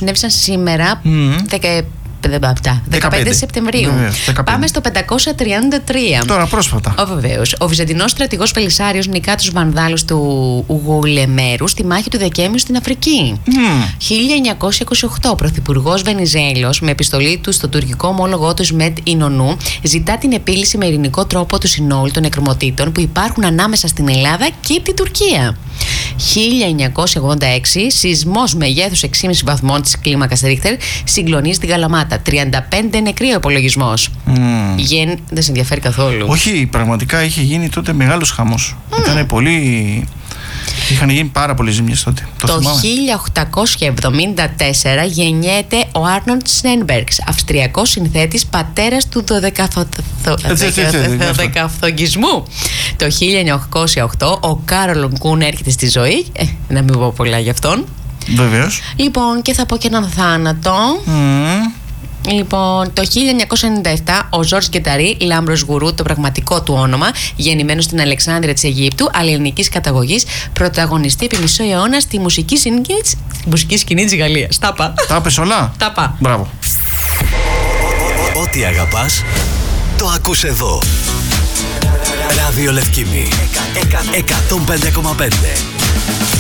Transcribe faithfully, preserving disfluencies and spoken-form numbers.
συνέβησαν σήμερα, Mm. δεκα... δεκαπέντε Σεπτεμβρίου. Βεβαίως, δεκαπέντε. Πάμε στο πεντακόσια τριάντα τρία. Τώρα πρόσφατα. Ο, βεβαίως. Ο Βυζαντινός στρατηγός Βελισσάριος νικά τους Βανδάλους του Γουλεμέρου στη μάχη του Δεκέμβριου στην Αφρική. Mm. χίλια εννιακόσια είκοσι οκτώ. Ο πρωθυπουργός Βενιζέλος, με επιστολή του στο τουρκικό ομόλογό του Σμετ Ινονού, ζητά την επίλυση με ειρηνικό τρόπο του συνόλου των εκκρεμωτήτων που υπάρχουν ανάμεσα στην Ελλάδα και την Τουρκία. χίλια εννιακόσια ογδόντα έξι. Σεισμός μεγέθους έξι κόμμα πέντε βαθμών της κλίμακας Ρίχτερ συγκλονίζει την Καλαμάτα. τριάντα πέντε νεκροί ο υπολογισμός. Mm. Γεν, δεν σε ενδιαφέρει καθόλου. Όχι, πραγματικά είχε γίνει τότε μεγάλος χαμός. Mm. Ήταν πολύ. Είχαν γίνει πάρα πολλές ζημιές τότε. Το, Το θυμάμαι. χίλια οκτακόσια εβδομήντα τέσσερα γεννιέται ο Άρνολντ Σνέινμπεργκ, αυστριακός συνθέτης, πατέρας του δωδεκαφθογισμού. Το χίλια εννιακόσια οκτώ ο Κάρολον Κούν έρχεται στη ζωή. Ε, να μην πω πολλά γι' αυτόν. Βεβαίως. Λοιπόν, και θα πω και έναν θάνατο. Mm. Λοιπόν, το χίλια εννιακόσια ενενήντα επτά ο Ζορζ Γκεταρί, Λάμπρος Γουρού, το πραγματικό του όνομα, γεννημένος στην Αλεξάνδρεια της Αιγύπτου, αλλελληνικής καταγωγής, πρωταγωνιστή επί μισό αιώνα στη μουσική σκηνή, στη μουσική σκηνή της Γαλλίας. Τα πα. Τα είπες όλα. Τα πα. Μπράβο. Ό,τι αγαπάς, το ακούς εδώ. Ράδιο Λευκήμη εκατόν πέντε κόμμα πέντε.